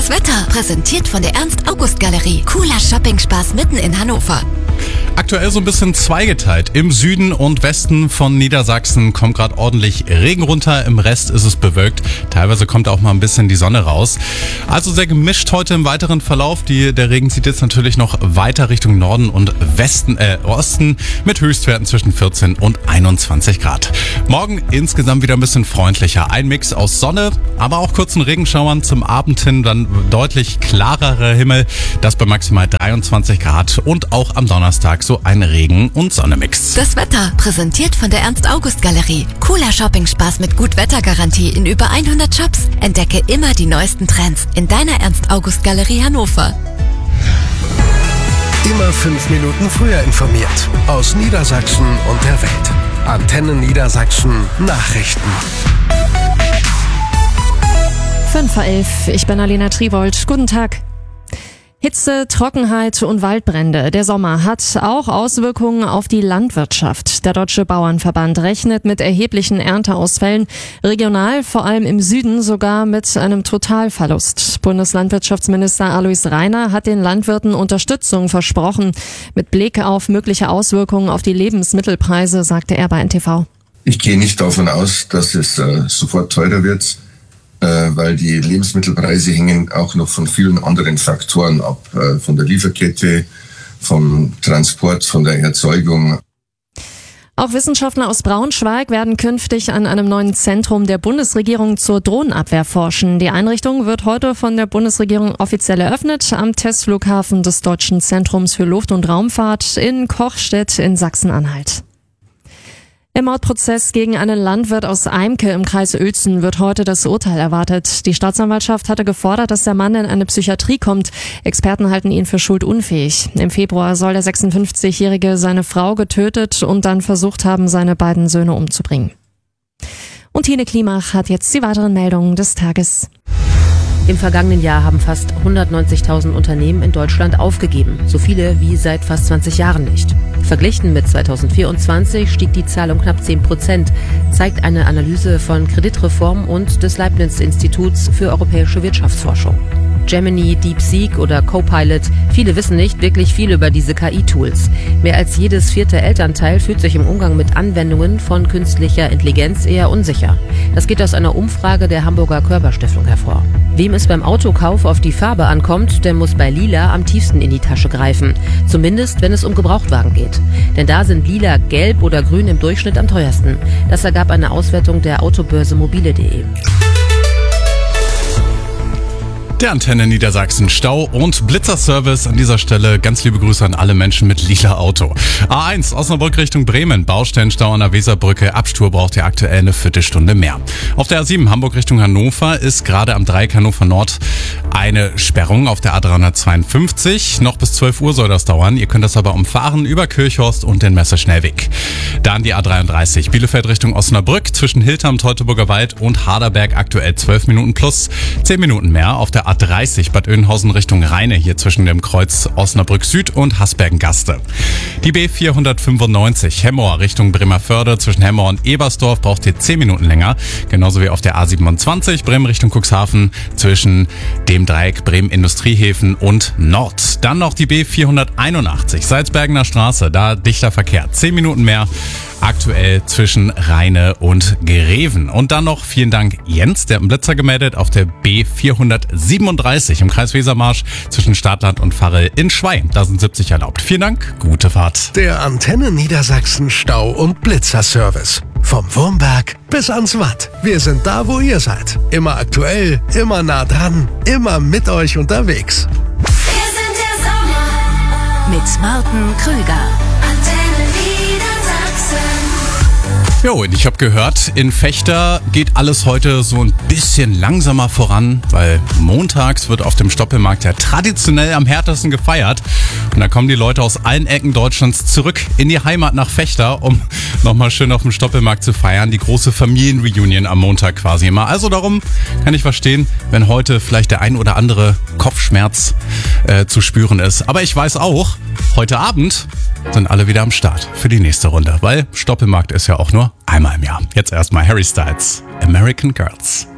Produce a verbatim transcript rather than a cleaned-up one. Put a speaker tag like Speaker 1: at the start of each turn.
Speaker 1: Das Wetter präsentiert von der Ernst-August-Galerie. Cooler Shopping-Spaß mitten in Hannover.
Speaker 2: Aktuell so ein bisschen zweigeteilt. Im Süden und Westen von Niedersachsen kommt gerade ordentlich Regen runter. Im Rest ist es bewölkt. Teilweise kommt auch mal ein bisschen die Sonne raus. Also sehr gemischt heute im weiteren Verlauf. Die, der Regen zieht jetzt natürlich noch weiter Richtung Norden und Westen, äh, Osten mit Höchstwerten zwischen vierzehn und einundzwanzig Grad. Morgen insgesamt wieder ein bisschen freundlicher. Ein Mix aus Sonne, aber auch kurzen Regenschauern. Zum Abend hin dann deutlich klarerer Himmel. Das bei maximal dreiundzwanzig Grad und auch am Donnerstag so ein Regen- und Sonnemix.
Speaker 1: Das Wetter präsentiert von der Ernst-August-Galerie. Cooler Shopping-Spaß mit Gut-Wetter-Garantie in über hundert Shops. Entdecke immer die neuesten Trends in deiner Ernst-August-Galerie Hannover.
Speaker 3: Immer fünf Minuten früher informiert. Aus Niedersachsen und der Welt. Antenne Niedersachsen Nachrichten.
Speaker 4: fünf vor elf, ich bin Alena Triwold. Guten Tag. Hitze, Trockenheit und Waldbrände. Der Sommer hat auch Auswirkungen auf die Landwirtschaft. Der Deutsche Bauernverband rechnet mit erheblichen Ernteausfällen, regional vor allem im Süden sogar mit einem Totalverlust. Bundeslandwirtschaftsminister Alois Rainer hat den Landwirten Unterstützung versprochen. Mit Blick auf mögliche Auswirkungen auf die Lebensmittelpreise, sagte er bei N T V.
Speaker 5: Ich gehe nicht davon aus, dass es äh, sofort teurer wird, äh, weil die Lebensmittelpreise hängen auch noch von vielen anderen Faktoren ab, äh, von der Lieferkette, vom Transport, von der Erzeugung.
Speaker 4: Auch Wissenschaftler aus Braunschweig werden künftig an einem neuen Zentrum der Bundesregierung zur Drohnenabwehr forschen. Die Einrichtung wird heute von der Bundesregierung offiziell eröffnet am Testflughafen des Deutschen Zentrums für Luft- und Raumfahrt in Kochstedt in Sachsen-Anhalt. Im Mordprozess gegen einen Landwirt aus Eimke im Kreis Uelzen wird heute das Urteil erwartet. Die Staatsanwaltschaft hatte gefordert, dass der Mann in eine Psychiatrie kommt. Experten halten ihn für schuldunfähig. Im Februar soll der sechsundfünfzigjährige seine Frau getötet und dann versucht haben, seine beiden Söhne umzubringen. Und Tine Klimach hat jetzt die weiteren Meldungen des Tages.
Speaker 6: Im vergangenen Jahr haben fast hundertneunzigtausend Unternehmen in Deutschland aufgegeben. So viele wie seit fast zwanzig Jahren nicht. Verglichen mit zweitausendvierundzwanzig stieg die Zahl um knapp zehn Prozent, zeigt eine Analyse von Kreditreform und des Leibniz-Instituts für europäische Wirtschaftsforschung. Gemini, DeepSeek oder Copilot. Viele wissen nicht wirklich viel über diese K I-Tools. Mehr als jedes vierte Elternteil fühlt sich im Umgang mit Anwendungen von künstlicher Intelligenz eher unsicher. Das geht aus einer Umfrage der Hamburger Körperstiftung hervor. Wem es beim Autokauf auf die Farbe ankommt, der muss bei Lila am tiefsten in die Tasche greifen. Zumindest, wenn es um Gebrauchtwagen geht. Denn da sind Lila, Gelb oder Grün im Durchschnitt am teuersten. Das ergab eine Auswertung der Autobörse mobile punkt de.
Speaker 2: Der Antenne Niedersachsen Stau- und Blitzerservice an dieser Stelle. Ganz liebe Grüße an alle Menschen mit lila Auto. A eins, Osnabrück Richtung Bremen. Baustellenstau an der Weserbrücke. Abstur braucht ihr aktuell eine Viertelstunde mehr. Auf der A sieben, Hamburg Richtung Hannover, ist gerade am Dreieck Hannover Nord eine Sperrung auf der A dreihundertzweiundfünfzig. Noch bis zwölf Uhr soll das dauern. Ihr könnt das aber umfahren über Kirchhorst und den Messerschnellweg. Dann die A dreiunddreißig, Bielefeld Richtung Osnabrück. Zwischen Hilterm, Teutoburger Wald und Harderberg aktuell zwölf Minuten plus zehn Minuten mehr. Auf der A dreißig Bad Oeynhausen Richtung Rheine, hier zwischen dem Kreuz Osnabrück Süd und Hasbergen-Gaste. Die B vierhundertfünfundneunzig Hemmoor Richtung Bremerförde, zwischen Hemmoor und Ebersdorf braucht ihr zehn Minuten länger. Genauso wie auf der A siebenundzwanzig Bremen Richtung Cuxhaven zwischen dem Dreieck Bremen Industriehäfen und Nord. Dann noch die B vierhunderteinundachtzig Salzbergener Straße, da dichter Verkehr, zehn Minuten mehr. Aktuell zwischen Rheine und Greven. Und dann noch vielen Dank Jens, der hat einen Blitzer gemeldet auf der B vierhundertsiebenunddreißig im Kreis Wesermarsch zwischen Stadtland und Pfarre in Schwey. Da sind siebzig erlaubt. Vielen Dank, gute Fahrt.
Speaker 3: Der Antenne Niedersachsen Stau- und Blitzerservice. Vom Wurmberg bis ans Watt. Wir sind da, wo ihr seid. Immer aktuell, immer nah dran, immer mit euch unterwegs.
Speaker 1: Wir sind der Sommer mit Martin Krüger. Antenne Niedersachsen.
Speaker 2: Jo, und ich habe gehört, in Vechta geht alles heute so ein bisschen langsamer voran, weil montags wird auf dem Stoppelmarkt ja traditionell am härtesten gefeiert. Und da kommen die Leute aus allen Ecken Deutschlands zurück in die Heimat nach Vechta, um nochmal schön auf dem Stoppelmarkt zu feiern. Die große Familienreunion am Montag quasi immer. Also darum kann ich verstehen, wenn heute vielleicht der ein oder andere Kopfschmerz äh, zu spüren ist. Aber ich weiß auch, heute Abend sind alle wieder am Start für die nächste Runde, weil Stoppelmarkt ist ja auch nur einmal im Jahr. Jetzt erstmal Harry Styles, American Girls.